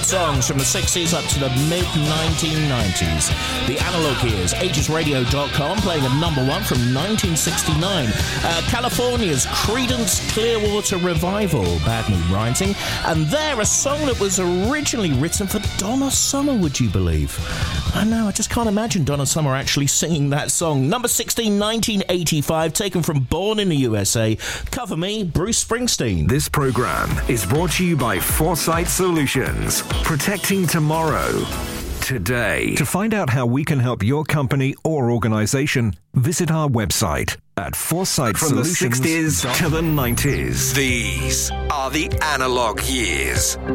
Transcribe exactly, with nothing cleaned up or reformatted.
songs from the sixties up to the mid nineteen nineties. The Analog Years, ages radio dot com, playing a number one from nineteen sixty-nine. Uh, California's Creedence Clearwater Revival, Bad Moon Rising, and there a song that was originally written for Donna Summer, would you believe? I know, I just can't imagine Donna Summer actually singing that song. Number sixteen, nineteen eighty-five, taken from Born in the U S A. Cover Me, Bruce Springsteen. This program is brought to you by Foresight Solutions, protecting tomorrow today. To find out how we can help your company or organization, visit our website at foresight solutions. From the sixties to the nineties, these are the Analog Years.